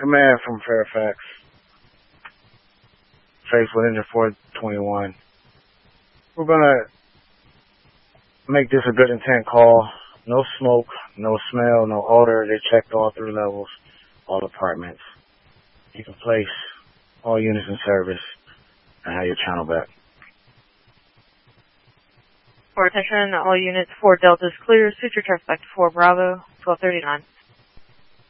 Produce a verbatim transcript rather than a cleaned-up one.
Command from Fairfax. Faithful Ninja four twenty-one. We're gonna make this a good intent call. No smoke, no smell, no odor. They checked all three levels, all apartments. You can place all units in service and have your channel back. For attention, all units, four Delta is clear. Suit your trust back to four Bravo, twelve thirty-nine.